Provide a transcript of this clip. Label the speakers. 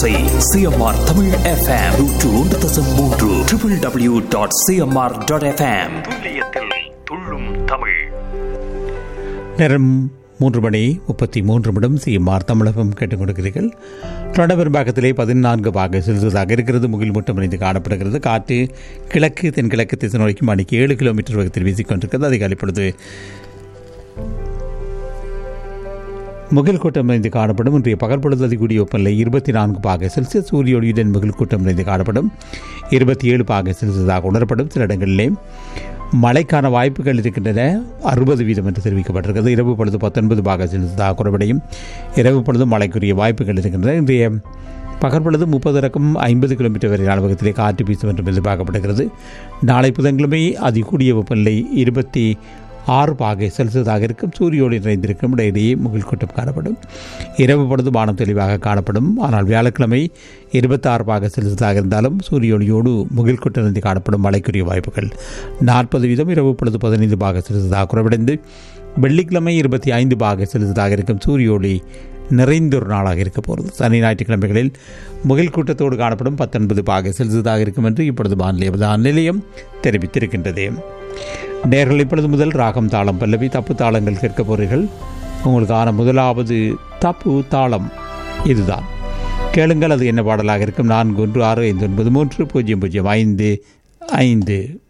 Speaker 1: ஓசை CMR Tamil FM 101.3 www.cmr.fm துல்லியத்தில் துள்ளும் தமிழ்.
Speaker 2: நேரம் 3:33 CMR தமிழகம் கேட்டுக் கொடுக்கிறீர்கள். பெரும்பாக்கத்திலே 14 பாக செல்சியஸாக இருக்கிறது. முகில் மூட்டம் இணைந்து காணப்படுகிறது. காற்று கிழக்கு தென்கிழக்கு திசை நோக்கி மணிக்கு 7 கிலோமீட்டர் வேகத்தில் வீசிக்கொண்டிருக்கிறது. அதிகாலை பொழுது முகில் கூட்டம் நிறைந்து காணப்படும். இன்றைய பகல் பொழுது அதிகூடிய வெப்பநிலை 24 பாக செல்சியஸ். சூரிய ஒளியுடன் முகில் கூட்டம் நிறைந்து காணப்படும். 27 பாக செல்சியஸாக உணரப்படும். சில இடங்களிலே மழைக்கான வாய்ப்புகள் இருக்கின்றன. 60% என்று தெரிவிக்கப்பட்டிருக்கிறது. இரவு பொழுது 19 பாக செல்சியஸாக குறைவடையும். இரவு பொழுது மழைக்குரிய வாய்ப்புகள் இருக்கின்றன. இன்றைய பகல் பொழுது 30-50 கிலோமீட்டர் வரையிலான வேகத்திலே காற்று வீசும் என்றும் எதிர்பார்க்கப்படுகிறது. நாளை புதன்கிழமை அதிகூடிய வெப்பநிலை 26 பாகை செல்சியஸாக இருக்கும். சூரியோடு நிறைந்திருக்கும். இடையிலேயே முகில் கூட்டம் காணப்படும். இரவு பொழுது வானம் தெளிவாக காணப்படும். ஆனால் வியாழக்கிழமை 26 பாகை செல்சியஸாக இருந்தாலும் சூரியோடியோடு முகில் கூட்டம் நிறைந்து காணப்படும். மழைக்குரிய வாய்ப்புகள் 40%. இரவு பொழுது 15 பாகை செல்சியஸாக குறைவடைந்து வெள்ளிக்கிழமை 25 பாகை செல்சியஸாக இருக்கும். சூரியோடி நிறைந்த ஒரு நாளாக இருக்க போகிறது. சனி ஞாயிற்றுக்கிழமைகளில் முகில் கூட்டத்தோடு காணப்படும் 19 பாகை செல்சியஸாக இருக்கும் என்று இப்பொழுது வானிலை நிலையம் தெரிவித்திருக்கின்றது. நேர்கள் இப்பொழுது முதல் ராகம் தாளம் பல்லவி தப்பு தாளங்கள் கேட்க போறீர்கள். உங்களுக்கான முதலாவது தப்பு தாளம் இதுதான். கேளுங்கள், அது என்ன பாடலாக இருக்கும். 4165930055.